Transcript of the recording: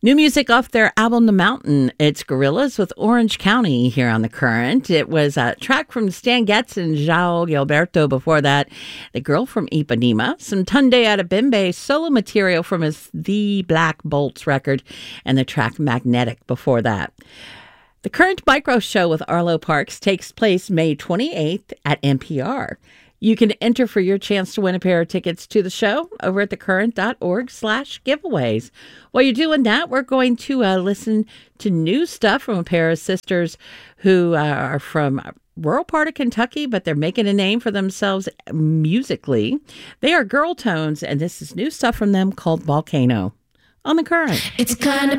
New music off their album The Mountain. It's Gorillaz with Orange County here on The Current. It was a track from Stan Getz and João Gilberto before that. The Girl from Ipanema. Some Tunde Adebimbe solo material from his The Black Bolts record. And the track Magnetic before that. The Current Micro Show with Arlo Parks takes place May 28th at NPR. You can enter for your chance to win a pair of tickets to the show over at thecurrent.org/giveaways. While you're doing that, we're going to listen to new stuff from a pair of sisters who are from a rural part of Kentucky, but they're making a name for themselves musically. They are Girl Tones, and this is new stuff from them called Volcano on The Current. It's kind of